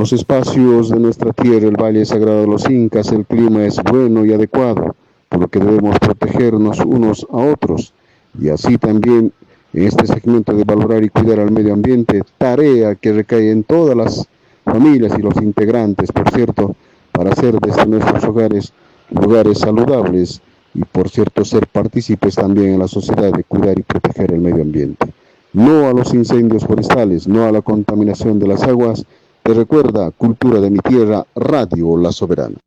los espacios de nuestra tierra, el Valle Sagrado de los Incas, el clima es bueno y adecuado, por lo que debemos protegernos unos a otros. Y así también en este segmento de valorar y cuidar al medio ambiente, tarea que recae en todas las familias y los integrantes, por cierto, para hacer desde nuestros hogares lugares saludables y, por cierto, ser partícipes también en la sociedad de cuidar y proteger el medio ambiente. No a los incendios forestales, no a la contaminación de las aguas. Te recuerda Cultura de mi Tierra, Radio La Soberana.